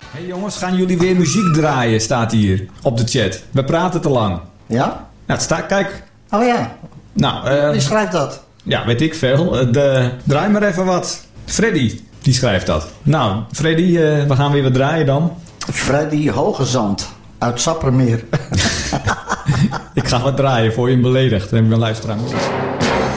Hey jongens, gaan jullie weer muziek draaien, staat hier op de chat. We praten te lang. Ja? Nou, het staat, kijk. Oh ja. Nou, Wie schrijft dat? ja, weet ik veel. Draai maar even wat. Freddy, die schrijft dat. Nou, Freddy, we gaan weer wat draaien dan. Freddy Hogezand uit Sappermeer. Ik ga wat draaien voor je hem beledigt. Dan heb ik een luisteraar.